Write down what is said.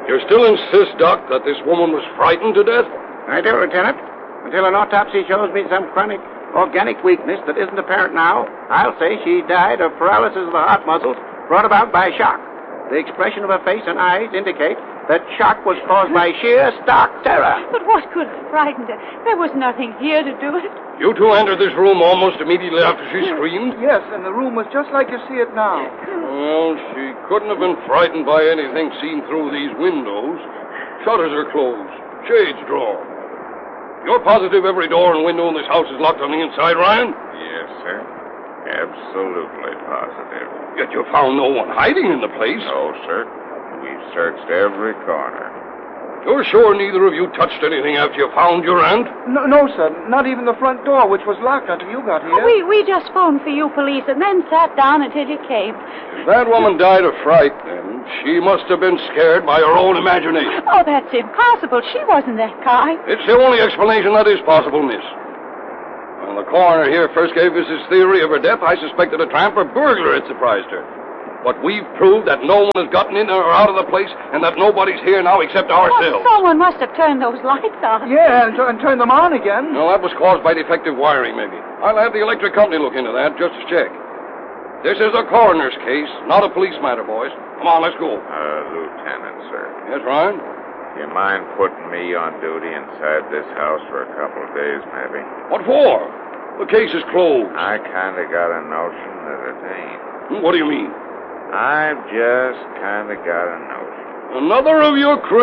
You still insist, Doc, that this woman was frightened to death? I do, Lieutenant. Until an autopsy shows me some chronic organic weakness that isn't apparent now, I'll say she died of paralysis of the heart muscles brought about by shock. The expression of her face and eyes indicate that shock was caused by sheer, stark terror. But what could have frightened her? There was nothing here to do it. You two entered this room almost immediately after she screamed? Yes, and the room was just like you see it now. Well, she couldn't have been frightened by anything seen through these windows. Shutters are closed, shades drawn. You're positive every door and window in this house is locked on the inside, Ryan? Yes, sir. Absolutely positive. Yet you found no one hiding in the place. No, sir. We've searched every corner. You're sure neither of you touched anything after you found your aunt? No, sir. Not even the front door, which was locked until you got here. We just phoned for you police and then sat down until you came. If that woman died of fright, then she must have been scared by her own imagination. Oh, that's impossible. She wasn't that kind. It's the only explanation that is possible, miss. When the coroner here first gave us his theory of her death, I suspected a tramp or burglar had surprised her. But we've proved that no one has gotten in or out of the place and that nobody's here now except ourselves. Someone must have turned those lights on. Yeah, and turn them on again. No, that was caused by defective wiring, maybe. I'll have the electric company look into that just to check. This is a coroner's case, not a police matter, boys. Come on, let's go. Lieutenant, sir. Yes, Ryan? You mind putting me on duty inside this house for a couple of days, maybe? What for? The case is closed. I kind of got a notion that it ain't. What do you mean? I've just kind of got a notion. Another of your crazy